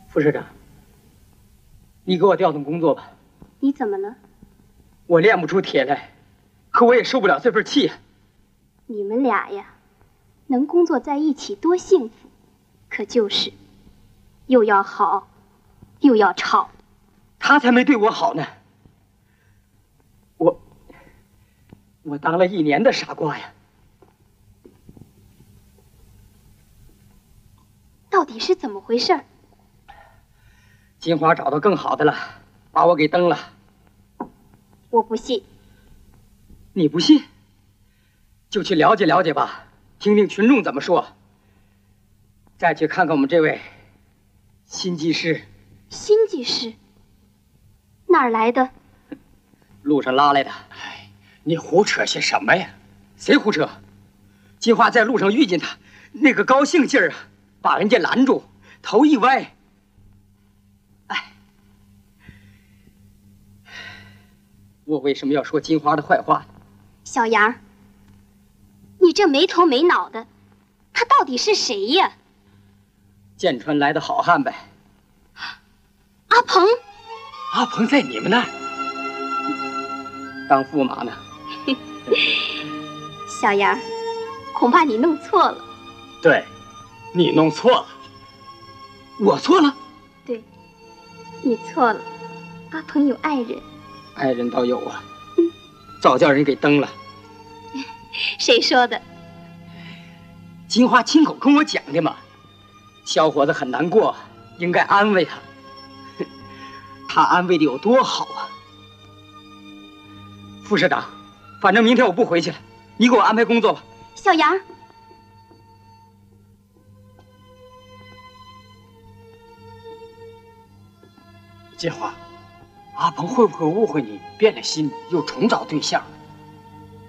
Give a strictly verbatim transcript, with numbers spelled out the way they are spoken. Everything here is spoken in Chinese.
副社长，你给我调动工作吧。 你怎么了？ 我练不出铁来，可我也受不了这份气呀。 你们俩呀，能工作在一起多幸福，可就是又要好，又要吵。 他才没对我好呢。我我当了一年的傻瓜呀。 到底是怎么回事？ 金花找到更好的了，把我给蹬了。 我不信。 你不信？就去了解了解吧，听听群众怎么说。再去看看我们这位新技师。 新技师？哪儿来的？ 路上拉来的。 哎，你胡扯些什么呀？ 谁胡扯？金花在路上遇见他，那个高兴劲儿啊，把人家拦住，头一歪。哎，我为什么要说金花的坏话呢？ 小杨，你这没头没脑的，他到底是谁呀？ 剑川来的好汉呗。 阿鹏。 阿鹏在你们那儿当驸马呢。 小杨，恐怕你弄错了。 对，你弄错了。 我错了？ 对，你错了。阿鹏有爱人。 爱人倒有啊，嗯，早叫人给蹬了。 谁说的？ 金花亲口跟我讲的嘛。小伙子很难过，应该安慰他。他安慰的有多好啊！副社长，反正明天我不回去了，你给我安排工作吧。 小杨， 金花，阿鹏会不会误会你，变了心，又重找对象？